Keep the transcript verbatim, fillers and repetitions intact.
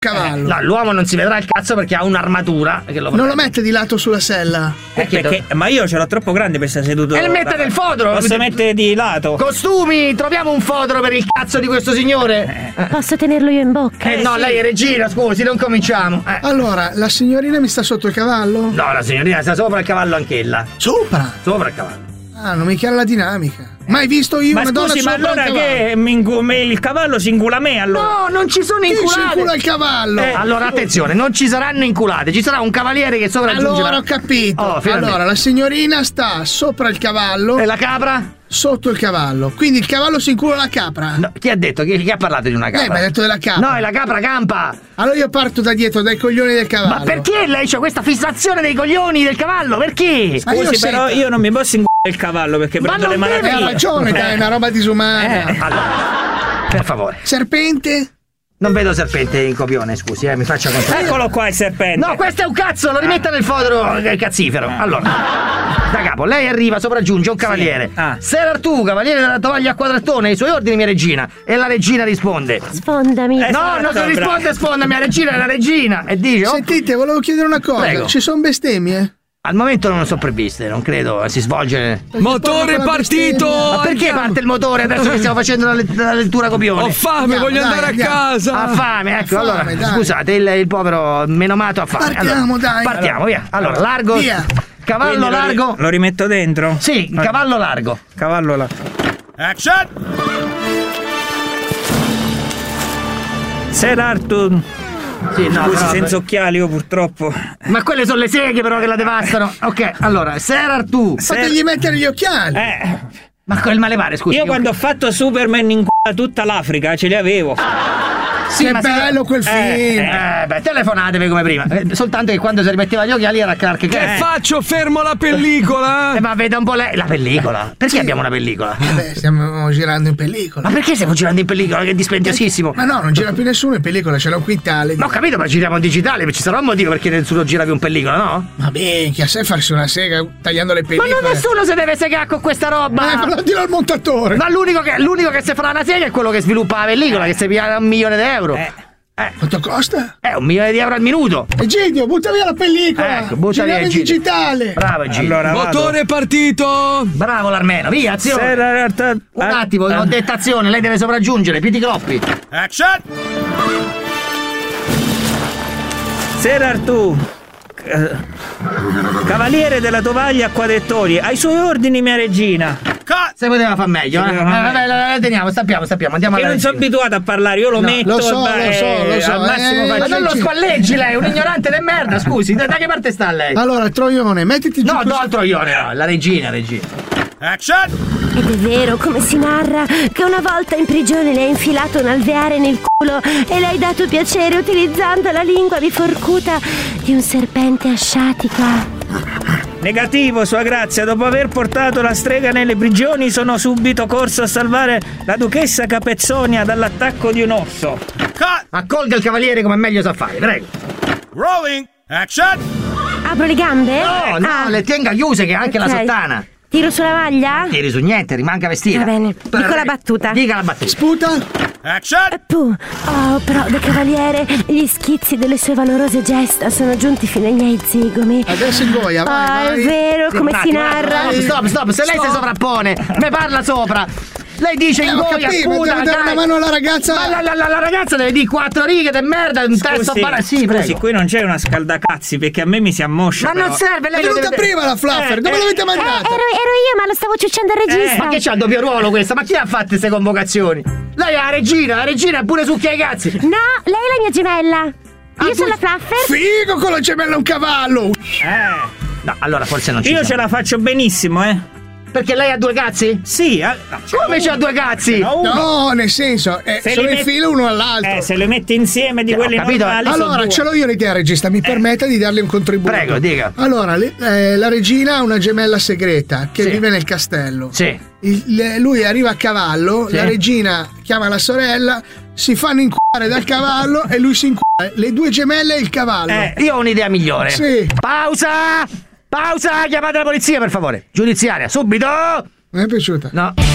cavallo. No, l'uomo non si vedrà il cazzo perché ha un'armatura che lo non lo mette di lato sulla sella. Eh, perché, ma io ce l'ho troppo grande per stare seduto. E mette del fodero. Posso mettere di lato. Costumi, troviamo un fodero per il cazzo di questo signore. Eh. Posso tenerlo io in bocca? Eh, eh no, sì. Lei è regina, scusi, non cominciamo. Eh. Allora, la signorina mi sta sotto il cavallo? No, la signorina sta sopra il cavallo anch'ella. Sopra? Sopra il cavallo. Ah, non mi chiara la dinamica. Mai visto io ma una scusi, donna ma sopra allora il che mi incu- me, il cavallo si incula me allora? No, non ci sono Chi inculate. si incula il cavallo? Eh, allora attenzione, non ci saranno inculate, ci sarà un cavaliere che sovraggiungerà. Allora ho capito. Oh, allora la signorina sta sopra il cavallo. E la capra? Sotto il cavallo. Quindi il cavallo si incula la capra. No, chi ha detto? Chi, chi ha parlato di una capra? Lei mi ha detto della capra. No, è la capra campa. Allora io parto da dietro, dai coglioni del cavallo. Ma perché lei c'ha questa fissazione dei coglioni del cavallo? Perché? Scusi, io però io non mi posso inculare il cavallo perché ma prendo le malattie. Hai ragione, dai, è una roba disumana. Eh, allora, per favore. Serpente? Non vedo serpente in copione, scusi, eh, mi faccia controllare. Eccolo qua il serpente. No, questo è un cazzo, lo rimetta nel fodero eh, cazzifero. Allora, da capo, lei arriva, sopraggiunge un cavaliere. Sì. Ah. Ser Artù, cavaliere della tovaglia a quadratone, i suoi ordini, mia regina. E la regina risponde. Sfondami. Eh, no, non si risponde, sfonda, mia regina è la regina. E dice. Oh, sentite, volevo chiedere una cosa. Prego. Ci sono bestemmie? Al momento non sono previste, non credo si svolge. Motore partito! Ma perché andiamo. parte il motore adesso che stiamo facendo la, let- la lettura copione? Ho fame, Andiamo, voglio dai, andare andiamo. a casa! Ha fame, ecco, Ha fame, allora dai. scusate, il, il povero menomato ha fame. Partiamo, allora, dai. Partiamo, via. Allora, largo. Via. Cavallo Quindi lo ri- largo. Lo rimetto dentro? Sì, Ah. cavallo largo. Cavallo là. Action! Ser Arthur. Sì, no, Scusi, però- senza occhiali io purtroppo. Ma quelle sono le seghe però che la devastano. Ok, allora, Ser Artù. Fategli mettere gli occhiali. Eh, Ma quel malevare, scusi. io quando ho fatto Superman in c***a tutta l'Africa ce li avevo. Sì, che ma bello quel film. Eh, beh, telefonatevi come prima. Eh, soltanto che quando si rimetteva gli occhiali era Clark Kent. Che faccio? Fermo la pellicola? Eh, ma veda un po' lei. La pellicola? Perché abbiamo una pellicola? Eh beh, stiamo girando in pellicola. Ma perché stiamo girando in pellicola? Che è dispendiosissimo. Ma no, non gira più nessuno in pellicola, c'era un quintale. Ma ho capito, ma giriamo in digitale, ci sarà un motivo perché nessuno gira più in pellicola, no? Ma beh, chi a sé farsi una sega tagliando le Ma pellicole. non nessuno si deve segare con questa roba! Eh, ma non dirò al montatore. Ma l'unico che, l'unico che si farà una sega è quello che sviluppa la pellicola, che si piglia un milione di euro. Eh. Eh, Quanto costa? eh, un milione di euro al minuto. Egidio, butta via la pellicola. Ecco, butta via Giriamo in Egidio. digitale. Bravo Gino. Allora, vado. Motore partito! Bravo l'Armeno, via, azione. Ser Arthur. Un attimo, ho detto azione, lei deve sopraggiungere, piedi croppi. Action! Ser Arthur. eh, Cavaliere della tovaglia a quadrettori, ai suoi ordini mia regina. Cut! Se poteva far meglio, eh. poteva Eh, far vabbè, la, la teniamo, sappiamo, sappiamo, andiamo Io alla non sono regina. abituato a parlare, io lo No, metto lo so, e lo so, lo so, al massimo eh, Ma faccio. non lo Gino. spalleggi lei, un ignorante di merda, scusi, da, da che parte sta lei? Allora, Troione, mettiti giù. No, questo- no, altro ione, no, la regina, regina. Action! Ed è vero, come si narra, che una volta in prigione le hai infilato un alveare nel culo e le hai dato piacere utilizzando la lingua biforcuta di un serpente asciatica. Negativo, sua grazia, dopo aver portato la strega nelle prigioni sono subito corso a salvare la duchessa Capezzonia dall'attacco di un orso. Cut! Accolga il cavaliere come meglio sa fare, prego. Rolling! Action! Apro le gambe? No, no, Ah, le tenga chiuse che ha anche ok. la sottana. Tiro sulla maglia? Tiri su niente, rimanga vestita. Va bene, dico la battuta. Dica la battuta. Sputa. Action! Puh. Oh, però, da cavaliere, gli schizzi delle sue valorose gesta sono giunti fino ai miei zigomi. Adesso ingoia, vai, Ah, vai. è vero, Sì, come un si attimo, narra. Stop, stop, stop, se lei Stop. si sovrappone, me parla sopra. Lei dice Eh, ho ingoia, capito, sputa, devo dare dai. una mano alla ragazza. Ma la, la, la, la ragazza deve dire quattro righe di merda, un testo bara. Sì, scusi, prego. qui non c'è una scaldacazzi perché a me mi si ammoscia. Ma non però. serve, È lei venuta deve... prima la Fluffer, Eh, dove eh, l'avete Eh, mandata? ero, ero io, ma lo stavo ciucciando il regista. Ma che c'ha il doppio ruolo questa? Ma chi ha fatto queste convocazioni? Lei è la regina, la regina è pure succhia i cazzi. No, lei è la mia gemella. Io Ah, sono tu- la Fluffer. Figo con la gemella un cavallo. Eh, No, allora forse non ci io siamo. ce la faccio benissimo, eh. Perché lei ha due cazzi? Sì, ah, no, Come c'ha due cazzi? no, uno. No, nel senso, eh, Se sono li in met- fila uno all'altro. Eh, se le metti insieme di Ho quelli capito. normali sono Allora, due. ce l'ho io l'idea, regista, mi permetta di darle un contributo. Prego, dica. Allora, le- eh, la regina ha una gemella segreta che Sì. vive nel castello. Sì. Il- le- lui arriva a cavallo, Sì. la regina chiama la sorella, si fanno inculare dal cavallo e lui si inculare. Le due gemelle e il cavallo. Eh, io ho un'idea migliore. Sì. Pausa! Pausa! Chiamate la polizia, per favore. Giudiziaria, subito! Mi è piaciuta? No.